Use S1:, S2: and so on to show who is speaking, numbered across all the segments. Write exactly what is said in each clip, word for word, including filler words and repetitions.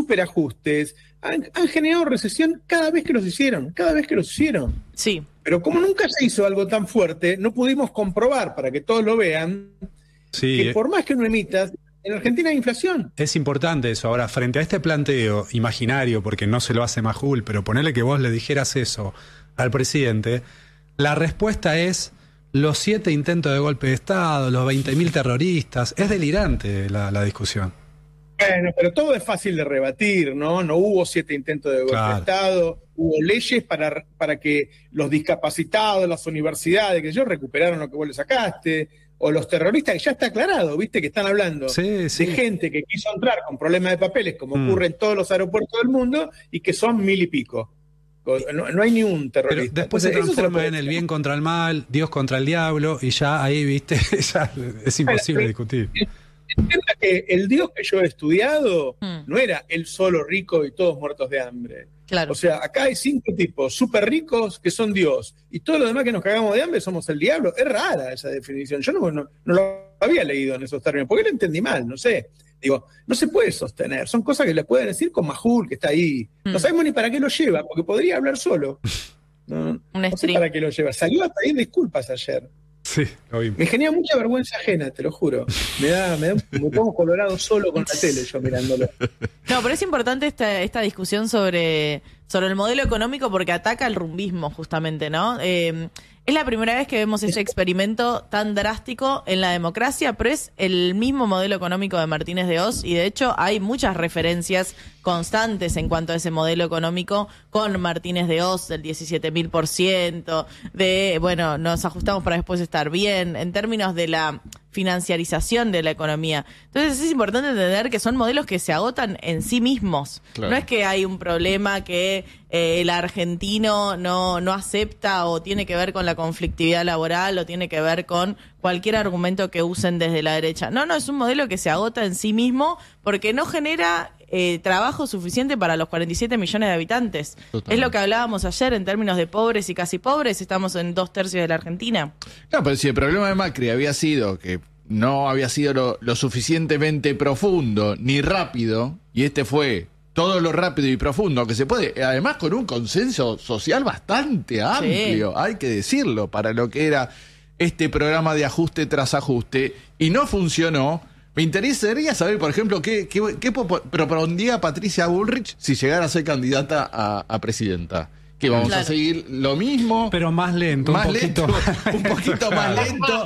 S1: superajustes han, han generado recesión cada vez que los hicieron, cada vez que los hicieron.
S2: Sí.
S1: Pero como nunca se hizo algo tan fuerte, no pudimos comprobar, para que todos lo vean,
S3: sí,
S1: que por más que uno emita, en Argentina hay inflación.
S3: Es importante eso. Ahora, frente a este planteo imaginario, porque no se lo hace Majul, pero ponerle que vos le dijeras eso al presidente, la respuesta es los siete intentos de golpe de Estado, los veinte mil terroristas. Es delirante la, la discusión.
S1: Bueno, pero todo es fácil de rebatir, ¿no? No hubo siete intentos de golpe
S3: Claro.
S1: de Estado, hubo leyes para, para que los discapacitados, las universidades, que yo recuperaron lo que vos le sacaste, o los terroristas, que ya está aclarado, ¿viste? Que están hablando
S3: Sí, sí.
S1: de gente que quiso entrar con problemas de papeles, como
S3: Mm.
S1: ocurre en todos los aeropuertos del mundo, y que son mil y pico. No, no hay ni un
S3: Pero
S1: terrorista.
S3: después se
S1: Entonces, eso
S3: transforma
S1: lo
S3: en el
S1: puede-
S3: bien contra el mal, Dios contra el diablo, y ya ahí, viste, ya es imposible discutir.
S1: Entienda que el Dios que yo he estudiado
S2: Mm.
S1: no era él solo rico y todos muertos de hambre.
S2: Claro.
S1: O sea, acá hay cinco tipos súper ricos que son Dios, y todos los demás que nos cagamos de hambre somos el diablo. Es rara esa definición. Yo no, no, no lo había leído en esos términos, porque lo entendí mal, no sé. Digo, no se puede sostener. Son cosas que le pueden decir con Majul, que está ahí.
S2: Mm.
S1: No sabemos ni para qué lo lleva, porque podría hablar solo. No,
S2: Un
S1: no sé
S2: stream.
S1: para qué lo lleva. Salió a pedir disculpas ayer.
S3: Sí, lo vimos.
S1: Me genera mucha vergüenza ajena, te lo juro. Me da, me da, me pongo colorado solo con la tele yo mirándolo.
S2: No, pero es importante esta, esta discusión sobre, sobre el modelo económico porque ataca el rumbismo, justamente, ¿no? Eh, es la primera vez que vemos este experimento tan drástico en la democracia, pero es el mismo modelo económico de Martínez de Oz y de hecho hay muchas referencias constantes en cuanto a ese modelo económico con Martínez de Oz, del diecisiete mil por ciento, de, bueno, nos ajustamos para después estar bien, en términos de la financiarización de la economía. Entonces es importante entender que son modelos que se agotan en sí mismos.
S4: Claro.
S2: No es que hay un problema que eh, el argentino no, no acepta o tiene que ver con la conflictividad laboral o tiene que ver con cualquier argumento que usen desde la derecha. No, no, es un modelo que se agota en sí mismo porque no genera eh, trabajo suficiente para los cuarenta y siete millones de habitantes.
S4: Totalmente.
S2: Es lo que hablábamos ayer en términos de pobres y casi pobres, estamos en dos tercios de la Argentina.
S4: No, pero si el problema de Macri había sido que no había sido lo, lo suficientemente profundo ni rápido, y este fue todo lo rápido y profundo que se puede, además con un consenso social bastante amplio, hay que decirlo, para lo que era este programa de ajuste tras ajuste, y no funcionó. Me interesaría saber, por ejemplo, qué, qué, qué propondría Patricia Bullrich si llegara a ser candidata a, a presidenta. Que vamos
S2: Claro.
S4: a seguir lo mismo,
S3: Pero más lento,
S4: más
S3: un poquito.
S4: lento, un poquito más lento.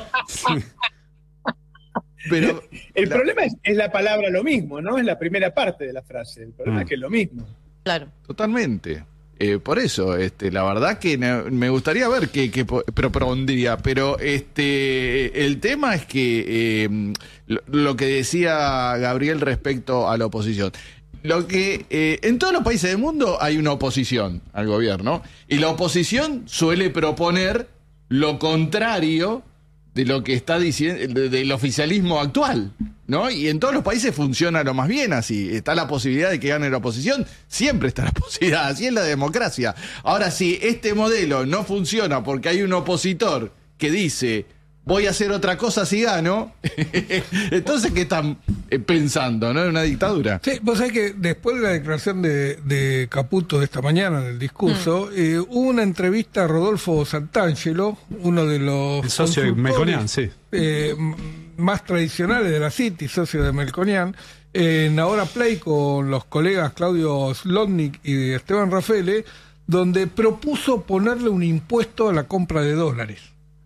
S4: Pero
S1: El
S4: la-
S1: problema es, es la palabra lo mismo, ¿no? Es la primera parte de la frase. El problema
S3: Mm.
S1: es que es lo mismo.
S2: Claro.
S4: Totalmente. Eh, por eso, este, la verdad que ne- me gustaría ver qué, qué po- propondría, pero este, el tema es que eh, lo, lo que decía Gabriel respecto a la oposición. Lo que eh, en todos los países del mundo hay una oposición al gobierno, y la oposición suele proponer lo contrario de lo que está diciendo, de- del oficialismo actual, ¿no? Y en todos los países funciona lo más bien así. Está la posibilidad de que gane la oposición, siempre está la posibilidad, así es la democracia. Ahora, si este modelo no funciona porque hay un opositor que dice, voy a hacer otra cosa si gano, entonces, ¿qué están eh, pensando, no? En una dictadura.
S5: Sí, vos sabés que después de la declaración de, de Caputo de esta mañana, del discurso, eh, hubo una entrevista a Rodolfo Santangelo, uno de los
S3: El socio de
S5: consultores,
S3: Melconian, sí.
S5: eh, m- más tradicionales de la City, socio de Melconian, en Ahora Play con los colegas Claudio Slotnick y Esteban Rafele, donde propuso ponerle un impuesto a la compra de dólares.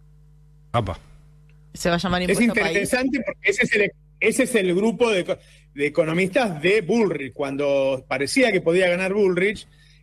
S3: Apa.
S2: Se va a llamar
S1: Es
S2: impuesto país.
S1: interesante porque ese es el, ese es el grupo de, de economistas de Bullrich. Cuando parecía que podía ganar Bullrich,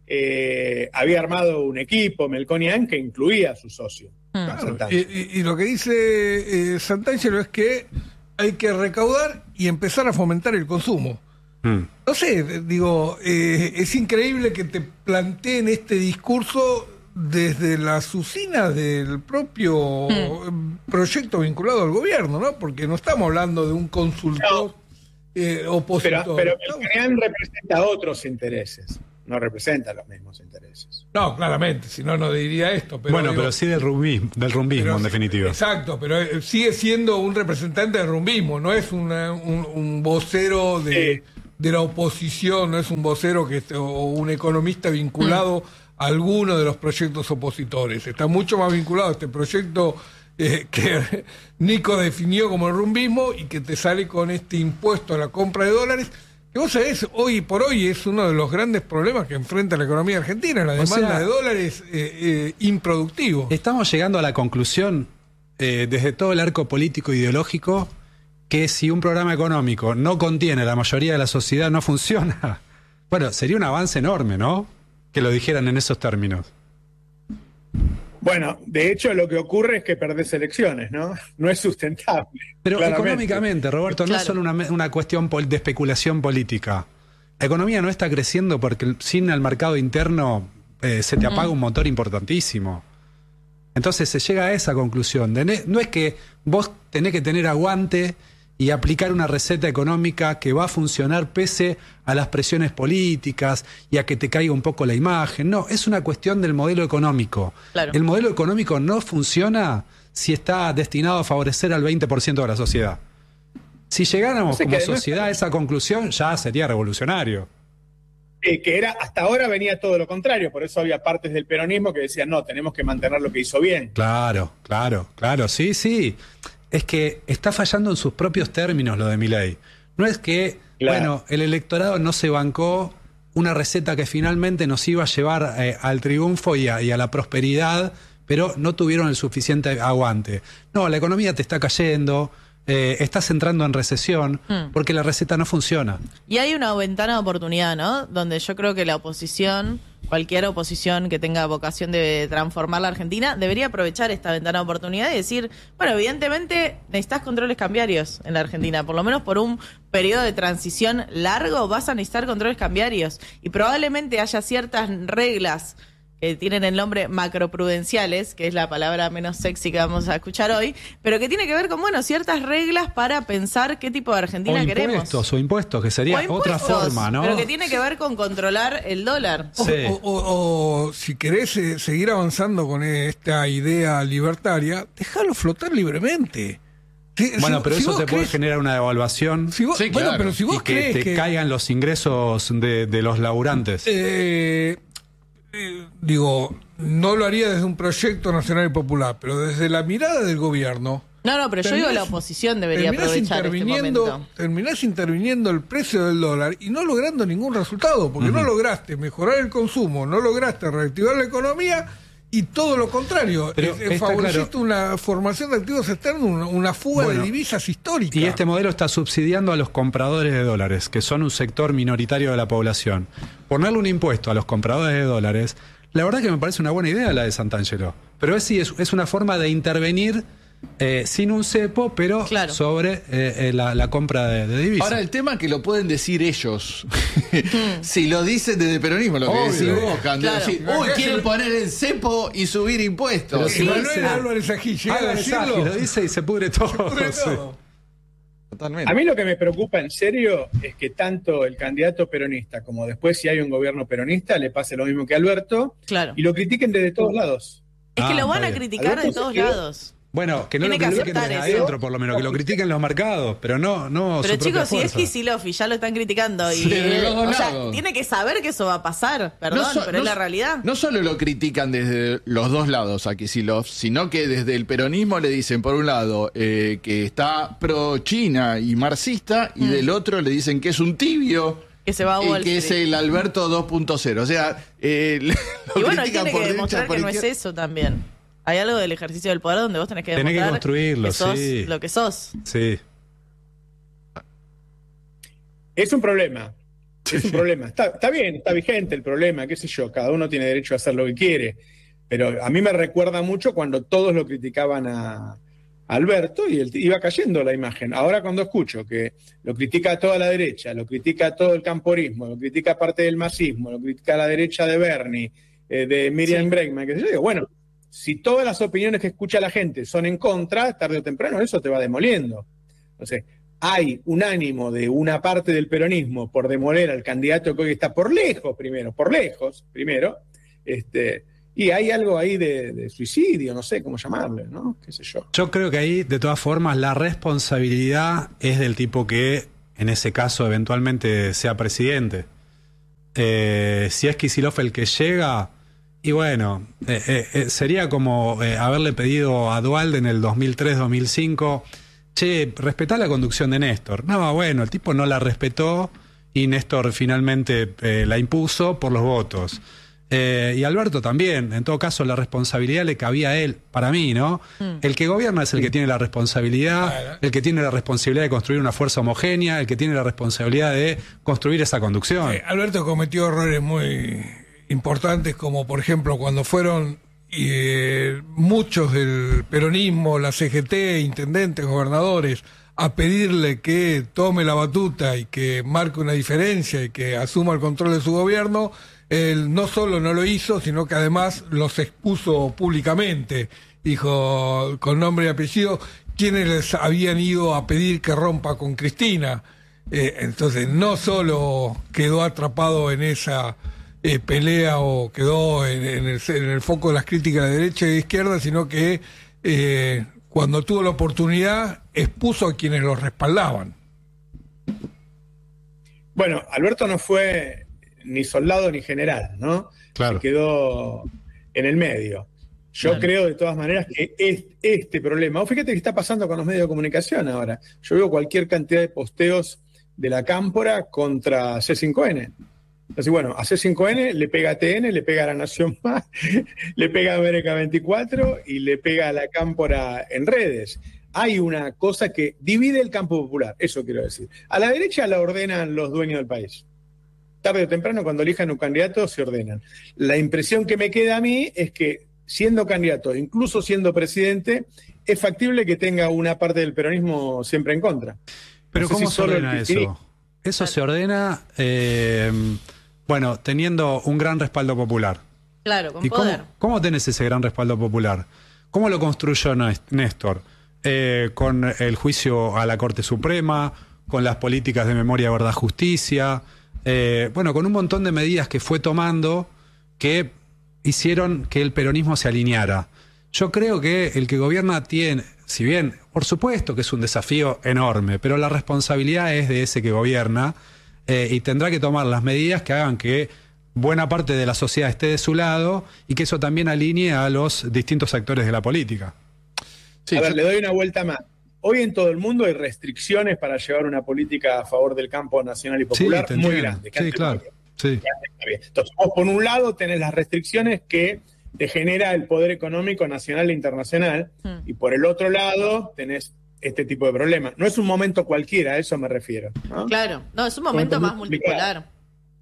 S1: eh, había armado un equipo, Melconian, que incluía a su socio.
S2: Mm.
S1: a Santangelo.
S5: Y, y- y lo que dice eh, Santangelo es que hay que recaudar y empezar a fomentar el consumo.
S3: Mm.
S5: No sé, eh, digo, eh, es increíble que te planteen este discurso desde las usinas del propio eh, proyecto vinculado al gobierno, ¿no? Porque no estamos hablando de un consultor eh, opositor.
S1: Pero, pero
S5: Estamos-
S1: Melconian representa otros intereses, no representa los mismos intereses.
S5: No, claramente, si no, no diría esto. Pero
S3: bueno,
S5: digo,
S3: pero sí del rumbismo, del rumbismo
S5: pero-
S3: en definitiva.
S5: Exacto, pero eh, sigue siendo un representante del rumbismo, no es una- un, un vocero de, de la oposición, no es un vocero que o un economista vinculado mm. a alguno de los proyectos opositores. Está mucho más vinculado a este proyecto eh, que Nico definió como el rumbismo y que te sale con este impuesto a la compra de dólares. Que vos sabés, hoy por hoy es uno de los grandes problemas que enfrenta la economía argentina, la demanda o sea, de dólares eh, eh, improductivo.
S3: Estamos llegando a la conclusión, eh, desde todo el arco político ideológico, que si un programa económico no contiene a la mayoría de la sociedad, no funciona. Bueno, sería un avance enorme, ¿no? Que lo dijeran en esos términos.
S1: Bueno, de hecho lo que ocurre es que perdés elecciones, ¿no? No es sustentable.
S3: Pero
S1: claramente.
S3: Económicamente, Roberto,
S2: claro.
S3: no es solo una, una cuestión de especulación política. La economía no está creciendo porque sin el mercado interno eh, se te apaga mm. un motor importantísimo. Entonces se llega a esa conclusión. De, no es que vos tenés que tener aguante y aplicar una receta económica que va a funcionar pese a las presiones políticas y a que te caiga un poco la imagen. No, es una cuestión del modelo económico.
S2: Claro.
S3: El modelo económico no funciona si está destinado a favorecer al veinte por ciento de la sociedad. Si llegáramos
S1: o sea,
S3: como
S1: además,
S3: sociedad a esa conclusión, ya sería revolucionario.
S1: Eh, que era, hasta ahora venía todo lo contrario, por eso había partes del peronismo que decían, no, tenemos que mantener lo que hizo bien.
S3: Claro, claro, claro, sí, sí. Es que está fallando en sus propios términos lo de Milei. No es que, claro. bueno, el electorado no se bancó una receta que finalmente nos iba a llevar eh, al triunfo y a, y a la prosperidad, pero no tuvieron el suficiente aguante. No, la economía te está cayendo, eh, estás entrando en recesión, mm. porque la receta no funciona.
S2: Y hay una ventana de oportunidad, ¿no? Donde yo creo que la oposición, cualquier oposición que tenga vocación de transformar la Argentina, debería aprovechar esta ventana de oportunidad y decir, bueno, evidentemente necesitas controles cambiarios en la Argentina, por lo menos por un periodo de transición largo vas a necesitar controles cambiarios y probablemente haya ciertas reglas que tienen el nombre macroprudenciales, que es la palabra menos sexy que vamos a escuchar hoy, pero que tiene que ver con, bueno, ciertas reglas para pensar qué tipo de Argentina
S3: o
S2: queremos.
S3: Impuestos, o impuestos, que sería otra forma, ¿no?
S2: Pero que tiene que ver con controlar el dólar.
S5: Sí. O, o, o, o si querés eh, seguir avanzando con esta idea libertaria, déjalo flotar libremente.
S3: Si, bueno, si, pero si eso te crees, puede generar una devaluación.
S5: Si vos,
S3: sí,
S5: bueno,
S3: claro.
S5: pero si vos
S3: y que
S5: crees
S3: te
S5: que
S3: caigan los ingresos de, de los laburantes.
S5: Eh, eh, digo, no lo haría desde un proyecto nacional y popular, pero desde la mirada del gobierno.
S2: No, no, pero yo digo la oposición debería aprovechar este momento.
S5: Terminás interviniendo el precio del dólar y no logrando ningún resultado, porque uh-huh. no lograste mejorar el consumo, no lograste reactivar la economía. Y todo lo contrario, eh, favoreciste claro. una formación de activos externos, una, una fuga bueno, de divisas histórica.
S3: Y este modelo está subsidiando a los compradores de dólares, que son un sector minoritario de la población. Ponerle un impuesto a los compradores de dólares, la verdad que me parece una buena idea la de Santangelo. Pero es, sí, es, es una forma de intervenir eh, sin un cepo, pero claro. sobre eh, eh, la, la compra de, de divisas.
S4: Ahora, el tema es que lo pueden decir ellos. Si lo dicen desde el peronismo, lo que Obvio. decís vos, Candela. Claro. Decir, uy, quieren poner el cepo y subir impuestos.
S5: Pero si sí, Manuel sí. Álvarez Ají llega a decirlo,
S3: lo dice y se pudre todo. Se pudre todo. Sí.
S1: Totalmente. A mí lo que me preocupa en serio es que tanto el candidato peronista como después si hay un gobierno peronista le pase lo mismo que a Alberto
S2: claro.
S1: y lo critiquen desde todos lados.
S2: Es que ah, lo van a criticar Alberto de todos lados.
S3: Bueno, que no Tiene lo critiquen desde eso. adentro, por lo menos, que lo critiquen los mercados, pero no, no
S2: Pero
S3: su
S2: chicos, si
S3: fuerza.
S2: es Kicillof y ya lo están criticando, y,
S4: sí,
S2: eh, o sea, tiene que saber que eso va a pasar, perdón, no so, pero no, es la realidad.
S4: No solo lo critican desde los dos lados a Kicillof, sino que desde el peronismo le dicen, por un lado, eh, que está pro China y marxista, y mm. del otro le dicen que es un tibio.
S2: Que se va a Wall
S4: eh, que
S2: Street.
S4: es el Alberto dos punto cero. O sea, eh,
S2: y bueno, él tiene que demostrar que no es eso también. Hay algo del ejercicio del poder donde vos tenés que
S3: demostrar
S2: tenés que,
S3: construirlo,
S2: que sos
S3: sí.
S2: lo que sos.
S3: Sí.
S1: Es un problema. Es un problema. Está, está bien, está vigente el problema, qué sé yo. Cada uno tiene derecho a hacer lo que quiere. Pero a mí me recuerda mucho cuando todos lo criticaban a, a Alberto y él iba cayendo la imagen. Ahora cuando escucho que lo critica toda la derecha, lo critica todo el camporismo, lo critica parte del masismo, lo critica la derecha de Bernie, eh, de Miriam sí. Bregman, que yo digo, bueno, si todas las opiniones que escucha la gente son en contra, tarde o temprano eso te va demoliendo. Entonces, hay un ánimo de una parte del peronismo por demoler al candidato que hoy está por lejos primero, por lejos primero, este, y hay algo ahí de, de suicidio, no sé cómo llamarle, ¿no? Qué sé yo.
S3: Yo creo que ahí, de todas formas, la responsabilidad es del tipo que en ese caso eventualmente sea presidente. Eh, si es Kicillof el que llega, y bueno, eh, eh, eh, sería como eh, haberle pedido a Duhalde en el dos mil tres dos mil cinco, che, respetá la conducción de Néstor. No, bueno, el tipo no la respetó y Néstor finalmente eh, la impuso por los votos. Eh, y Alberto también, en todo caso la responsabilidad le cabía a él, para mí, ¿no? Mm. El que gobierna es el que tiene la responsabilidad, claro. El que tiene la responsabilidad de construir una fuerza homogénea, el que tiene la responsabilidad de construir esa conducción.
S5: Eh, Alberto cometió errores muy importantes, como por ejemplo cuando fueron eh, muchos del peronismo, la C G T, intendentes, gobernadores, a pedirle que tome la batuta y que marque una diferencia y que asuma el control de su gobierno. Él no solo no lo hizo, sino que además los expuso públicamente. Dijo con nombre y apellido quienes les habían ido a pedir que rompa con Cristina. Eh, entonces no solo quedó atrapado en esa eh, pelea o quedó en, en, el, en el foco de las críticas de derecha y de izquierda, sino que eh, cuando tuvo la oportunidad expuso a quienes lo respaldaban.
S1: Bueno, Alberto no fue ni soldado ni general, ¿no?
S3: Claro.
S1: Se quedó en el medio. Yo claro. creo de todas maneras que es este problema, o fíjate qué está pasando con los medios de comunicación ahora. Yo veo cualquier cantidad de posteos de la Cámpora contra C cinco N. Entonces, bueno, a C cinco N le pega a T N, le pega a La Nación Más, le pega a América veinticuatro y le pega a la Cámpora en redes. Hay una cosa que divide el campo popular, eso quiero decir. A la derecha la ordenan los dueños del país. Tarde o temprano, cuando elijan un candidato, se ordenan. La impresión que me queda a mí es que, siendo candidato, incluso siendo presidente, es factible que tenga una parte del peronismo siempre en contra.
S3: Pero no ¿cómo si se ordena eso? Eso se ordena, eh, bueno, teniendo un gran respaldo popular.
S2: Claro, con
S3: ¿Y
S2: poder.
S3: Cómo, ¿Cómo tenés ese gran respaldo popular? ¿Cómo lo construyó Néstor? Eh, con el juicio a la Corte Suprema, con las políticas de memoria, verdad, justicia... Eh, bueno, con un montón de medidas que fue tomando que hicieron que el peronismo se alineara. Yo creo que el que gobierna tiene, si bien, por supuesto que es un desafío enorme, pero la responsabilidad es de ese que gobierna eh, y tendrá que tomar las medidas que hagan que buena parte de la sociedad esté de su lado y que eso también alinee a los distintos actores de la política.
S1: Sí, a ver, yo... le doy una vuelta más. Hoy en todo el mundo hay restricciones para llevar una política a favor del campo nacional y popular
S3: sí,
S1: muy grande.
S3: Sí, claro. Sí.
S1: Entonces, vos por un lado tenés las restricciones que te genera el poder económico nacional e internacional, hmm. y por el otro lado tenés este tipo de problemas. No es un momento cualquiera, a eso me refiero, ¿no?
S2: Claro, no, es un momento más multipolar.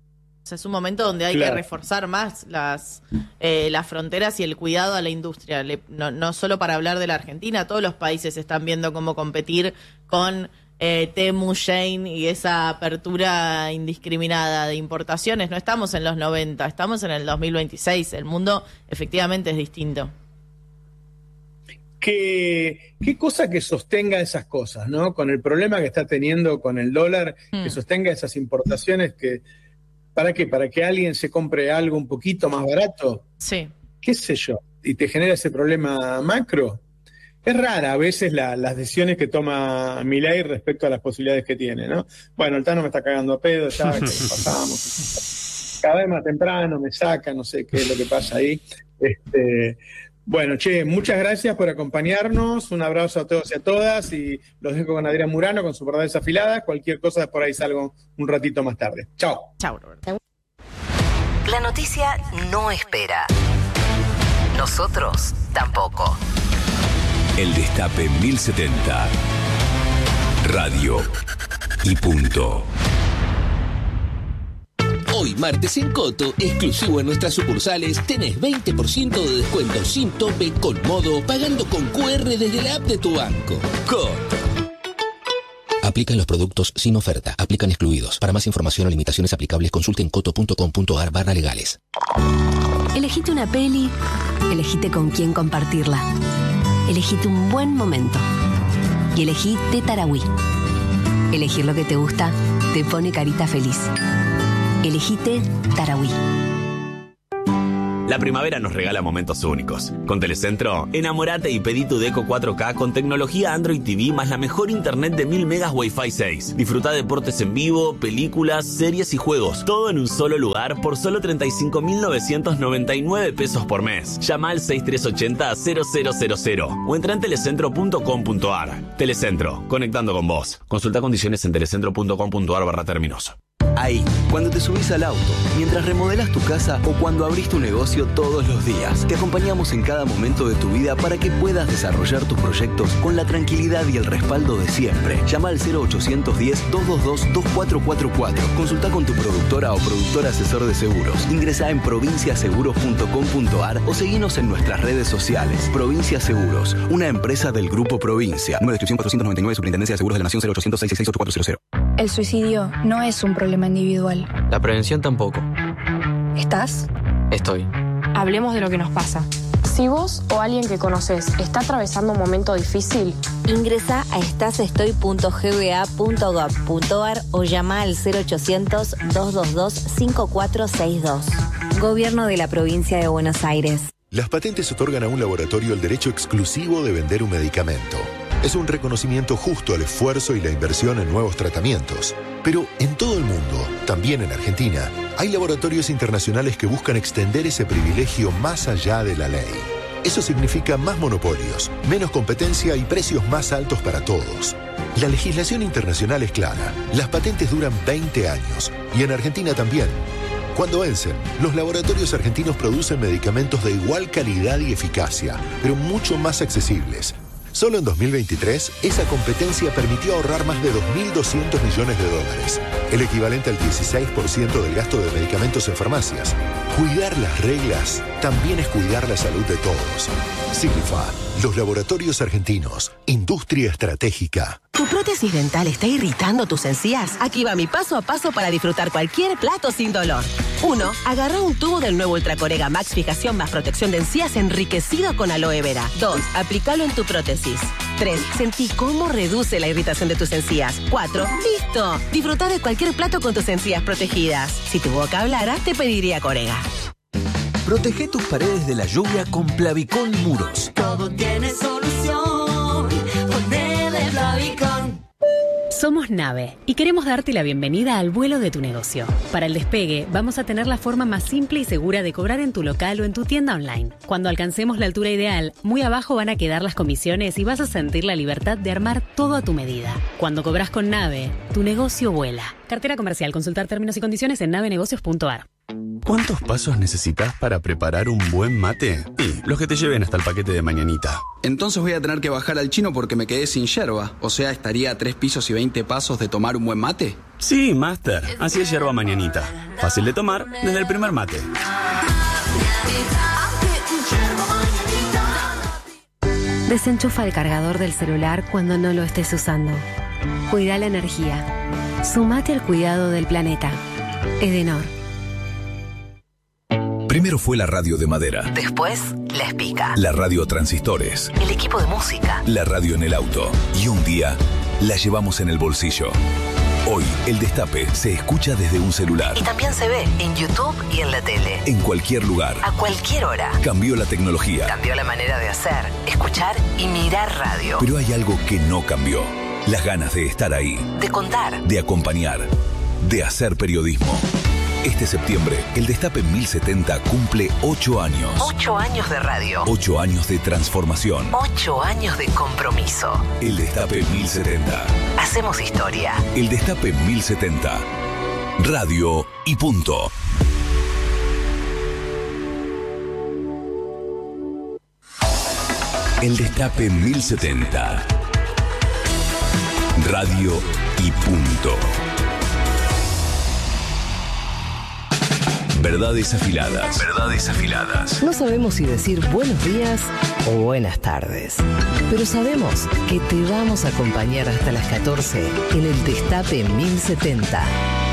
S2: O sea, es un momento donde hay claro. que reforzar más las, eh, las fronteras y el cuidado a la industria. Le, no, no solo para hablar de la Argentina, todos los países están viendo cómo competir con eh, Temu, Shein y esa apertura indiscriminada de importaciones. No estamos en los noventa, estamos en el dos mil veintiséis. El mundo efectivamente es distinto.
S1: ¿Qué, qué cosa que sostenga esas cosas, ¿no? Con el problema que está teniendo con el dólar, hmm. que sostenga esas importaciones que... ¿Para qué? ¿Para que alguien se compre algo un poquito más barato?
S2: Sí.
S1: ¿Qué sé yo? ¿Y te genera ese problema macro? Es rara a veces la, las decisiones que toma Milei respecto a las posibilidades que tiene, ¿no? Bueno, el Tano me está cagando a pedo, ya que pasamos. Cada vez más temprano me saca, no sé qué es lo que pasa ahí. Este... Bueno, che, muchas gracias por acompañarnos, un abrazo a todos y a todas y los dejo con Adrián Murano con sus verdades afiladas, cualquier cosa por ahí salgo un ratito más tarde. Chao.
S2: Chao, Roberto.
S6: La noticia no espera. Nosotros tampoco.
S7: El Destape mil setenta. Radio y punto.
S8: Hoy, martes en Coto, exclusivo en nuestras sucursales, tenés veinte por ciento de descuento sin tope con Modo, pagando con Q R desde la app de tu banco. Coto. Aplican los productos sin oferta. Aplican excluidos. Para más información o limitaciones aplicables, consulten coto punto com punto ar barra legales.
S9: Elegite una peli, elegite con quién compartirla. Elegite un buen momento. Y elegí Tetaraui. Elegir lo que te gusta te pone carita feliz. Elegite Tarahui.
S10: La primavera nos regala momentos únicos. Con Telecentro, enamorate y pedí tu Deco cuatro K con tecnología Android T V más la mejor internet de mil megas Wi-Fi seis. Disfruta deportes en vivo, películas, series y juegos. Todo en un solo lugar por solo treinta y cinco mil novecientos noventa y nueve pesos por mes. Llama al seis tres ocho cero cero cero cero cero o entra en telecentro punto com punto ar. Telecentro, conectando con vos. Consulta condiciones en telecentro punto com punto ar barra términos.
S11: Ahí, cuando te subís al auto, mientras remodelas tu casa o cuando abrís tu negocio todos los días. Te acompañamos en cada momento de tu vida para que puedas desarrollar tus proyectos con la tranquilidad y el respaldo de siempre. Llama al cero ochocientos diez, doscientos veintidós, veinticuatro cuarenta y cuatro. Consulta con tu productora o productor asesor de seguros. Ingresa en provincia seguros punto com punto ar o seguinos en nuestras redes sociales. Provincia Seguros, una empresa del Grupo Provincia. Número de inscripción cuatrocientos noventa y nueve, Superintendencia de Seguros de la Nación, cero ochocientos, seiscientos sesenta y seis, ochenta y cuatro cero.
S12: El suicidio no es un problema individual.
S13: La prevención tampoco.
S12: ¿Estás?
S13: Estoy.
S14: Hablemos de lo que nos pasa. Si vos o alguien que conoces está atravesando un momento difícil,
S15: ingresa a estasestoy punto g b a punto gov punto ar o llama al cero ochocientos, doscientos veintidós, cincuenta y cuatro sesenta y dos. Gobierno de la Provincia de Buenos Aires.
S16: Las patentes otorgan a un laboratorio el derecho exclusivo de vender un medicamento. Es un reconocimiento justo al esfuerzo y la inversión en nuevos tratamientos. Pero en todo el mundo, también en Argentina, hay laboratorios internacionales que buscan extender ese privilegio más allá de la ley. Eso significa más monopolios, menos competencia y precios más altos para todos. La legislación internacional es clara. Las patentes duran veinte años y en Argentina también. Cuando vencen, los laboratorios argentinos producen medicamentos de igual calidad y eficacia, pero mucho más accesibles. Solo en dos mil veintitrés, esa competencia permitió ahorrar más de dos mil doscientos millones de dólares, el equivalente al dieciséis por ciento del gasto de medicamentos en farmacias. Cuidar las reglas también es cuidar la salud de todos. Signifa, los laboratorios argentinos, industria estratégica.
S17: ¿Tu prótesis dental está irritando tus encías? Aquí va mi paso a paso para disfrutar cualquier plato sin dolor. uno. Agarra un tubo del nuevo Ultracorega Max Fijación más protección de encías enriquecido con aloe vera. dos. Aplícalo en tu prótesis. tres. Sentí cómo reduce la irritación de tus encías. cuatro. ¡Listo! Disfrutar de cualquier plato con tus encías protegidas. Si tu boca hablara, te pediría Corega.
S11: Protege tus paredes de la lluvia con Plavicón Muros.
S18: Todo tiene solución. Ponele Plavicón.
S19: Somos Nave y queremos darte la bienvenida al vuelo de tu negocio. Para el despegue, vamos a tener la forma más simple y segura de cobrar en tu local o en tu tienda online. Cuando alcancemos la altura ideal, muy abajo van a quedar las comisiones y vas a sentir la libertad de armar todo a tu medida. Cuando cobras con Nave, tu negocio vuela. Cartera comercial. Consultar términos y condiciones en nave negocios punto ar.
S20: ¿Cuántos pasos necesitas para preparar un buen mate? Y los que te lleven hasta el paquete de mañanita.
S21: Entonces voy a tener que bajar al chino porque me quedé sin yerba. O sea, estaría a tres pisos y veinte pasos de tomar un buen mate.
S20: Sí, Master. Así es yerba mañanita. Fácil de tomar desde el primer mate.
S9: Desenchufa el cargador del celular cuando no lo estés usando. Cuida la energía. Sumate al cuidado del planeta. Edenor.
S7: Primero fue la radio de madera.
S6: Después, La Espica.
S7: La radio a transistores.
S6: El equipo de música.
S7: La radio en el auto. Y un día, la llevamos en el bolsillo. Hoy, el Destape se escucha desde un celular.
S6: Y también se ve en YouTube y en la tele.
S7: En cualquier lugar.
S6: A cualquier hora.
S7: Cambió la tecnología.
S6: Cambió la manera de hacer, escuchar y mirar radio.
S7: Pero hay algo que no cambió. Las ganas de estar ahí.
S6: De contar.
S7: De acompañar. De hacer periodismo. Este septiembre, el Destape mil setenta cumple ocho años.
S6: Ocho años de radio.
S7: Ocho años de transformación.
S6: Ocho años de compromiso.
S7: El Destape mil setenta.
S6: Hacemos historia.
S7: El Destape mil setenta. Radio y punto. El Destape mil setenta. Radio y punto. Verdades afiladas. Verdades afiladas.
S22: No sabemos si decir buenos días o buenas tardes, pero sabemos que te vamos a acompañar hasta las catorce en el Destape mil setenta.